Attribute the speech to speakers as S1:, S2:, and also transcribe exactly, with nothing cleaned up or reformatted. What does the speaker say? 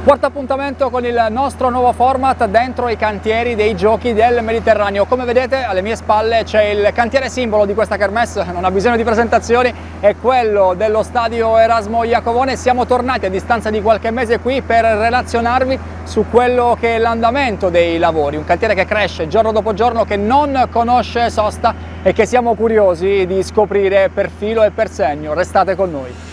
S1: Quarto appuntamento con il nostro nuovo format dentro i cantieri dei Giochi del Mediterraneo. Come vedete alle mie spalle c'è il cantiere simbolo di questa kermesse, non ha bisogno di presentazioni, è quello dello stadio Erasmo Iacovone. Siamo tornati a distanza di qualche mese qui per relazionarvi su quello che è l'andamento dei lavori, un cantiere che cresce giorno dopo giorno, che non conosce sosta e che siamo curiosi di scoprire per filo e per segno. Restate con noi.